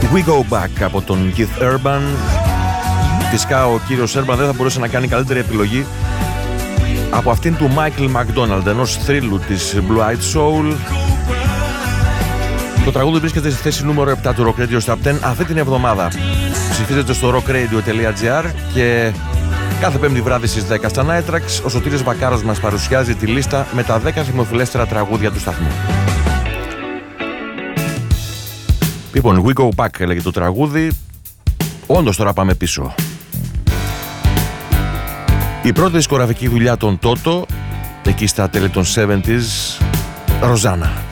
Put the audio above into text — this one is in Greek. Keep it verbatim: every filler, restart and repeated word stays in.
We Go Back από τον Keith Urban. Φυσικά ο κύριος Urban δεν θα μπορούσε να κάνει καλύτερη επιλογή από αυτήν του Michael McDonald, ενός θρύλου της Blue Eyed Soul. Το τραγούδι βρίσκεται στη θέση νούμερο επτά του Rock Radio Top δέκα αυτή την εβδομάδα. Ψηφίζεται στο rockradio τελεία gr και κάθε πέμπτη βράδυ στις δέκα στα Night Tracks ο Σωτήρης Βακάρος μας παρουσιάζει τη λίστα με τα δέκα δημοφιλέστερα τραγούδια του σταθμού. Λοιπόν, We Go Back έλεγε το τραγούδι. Όντως τώρα πάμε πίσω. Η πρώτη δισκογραφική δουλειά των Toto, εκεί στα τέλη των εβδομήντα, Rosanna.